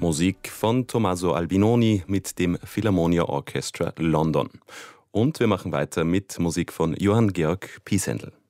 Musik von Tommaso Albinoni mit dem Philharmonia Orchestra London. Und wir machen weiter mit Musik von Johann Georg Pisendel.